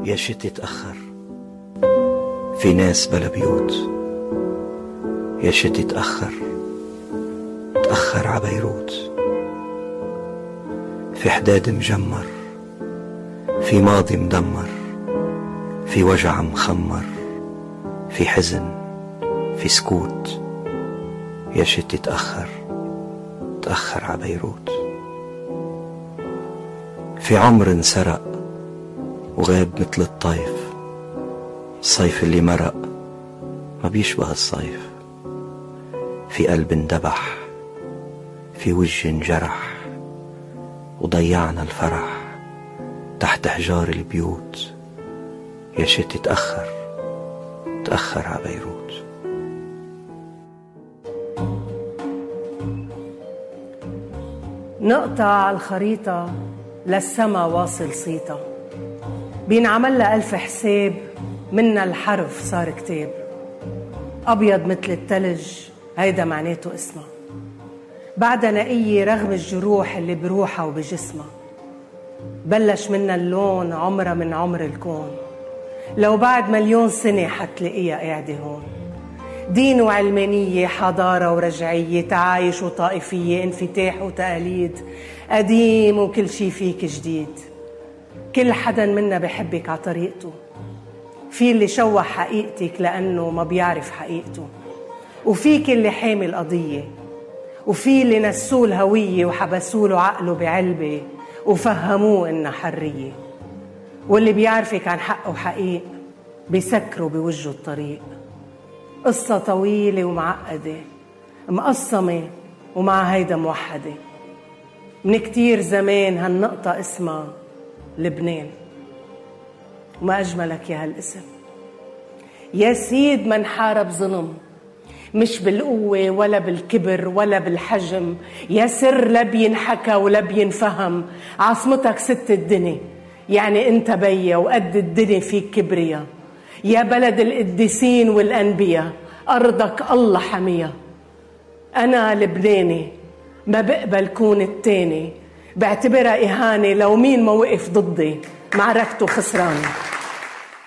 يا شتي تأخر، في ناس بلا بيوت. يا شتي تأخر، تأخر ع بيروت. في حداد مجمر، في ماضي مدمر، في وجع مخمر، في حزن، في سكوت. يا شتي تأخر، تأخر ع بيروت. في عمر انسرق وغاب مثل الطيف، الصيف اللي مرق ما بيشبه الصيف. في قلب اندبح، في وجه انجرح، وضيعنا الفرح تحت حجار البيوت. يا شتي تأخر، تأخر ع بيروت. نقطة على الخريطة للسما واصل صيتا، بينعمل لها 1000 حساب، منا الحرف صار كتاب. أبيض مثل التلج هيدا معناته اسمها، بعدها نقية رغم الجروح اللي بروحها وبجسمها. بلش منا اللون عمرها من عمر الكون، لو بعد 1,000,000 سنة حتلاقيها قاعدة هون. دين وعلمانية، حضارة ورجعية، تعايش وطائفية، انفتاح وتقاليد، قديم وكل شي فيك جديد. كل حدا منا بحبك على طريقته، في اللي شوه حقيقتك لأنه ما بيعرف حقيقته، وفيك اللي حامي القضية، وفي اللي نسوه الهوية وحبسوله عقله بعلبة وفهموه إنها حرية. واللي بيعرفك عن حقه وحقيق بيسكروا بوجه الطريق. قصة طويلة ومعقدة، مقسمة ومع هيدا موحدة. من كتير زمان هالنقطة اسمها لبنان، وما أجملك يا هالاسم. يا سيد من حارب ظلم، مش بالقوة ولا بالكبر ولا بالحجم. يا سر لا بينحكى ولا بينفهم، عاصمتك ست الدنيا، يعني انت بيا وقد الدنيا فيك كبريا. يا بلد القديسين والأنبياء، أرضك الله حميها. أنا لبناني، ما بقبل كون التاني، بعتبرها إهانة لو مين ما وقف ضدي، معركته خسرانة.